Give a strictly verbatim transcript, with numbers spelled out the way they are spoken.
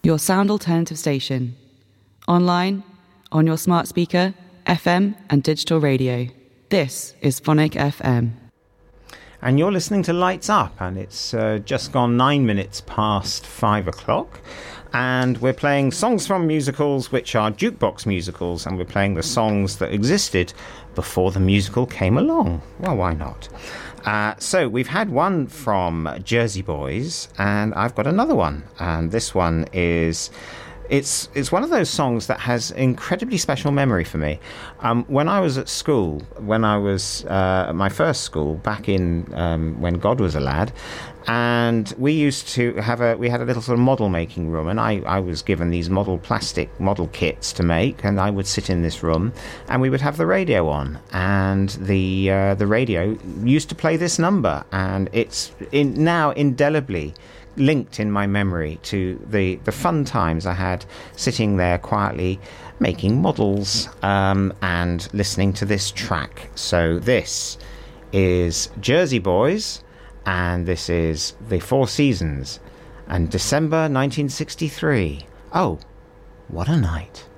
Your sound alternative station. Online, on your smart speaker, F M and digital radio. This is Phonic F M. And you're listening to Lights Up, and it's uh, just gone nine minutes past five o'clock. And we're playing songs from musicals, which are jukebox musicals, and we're playing the songs that existed before the musical came along. Well, why not? Uh, so we've had one from Jersey Boys, and I've got another one. And this one is... It's it's one of those songs that has incredibly special memory for me. Um, when I was at school, when I was uh, at my first school, back in um, when God was a lad, and we used to have a we had a little sort of model making room, and I, I was given these model plastic model kits to make, and I would sit in this room, and we would have the radio on, and the uh, the radio used to play this number, and it's in, now indelibly linked in my memory to the, the fun times I had sitting there quietly making models um, and listening to this track. So this is Jersey Boys, and this is The Four Seasons, and December nineteen sixty-three. Oh, what a night.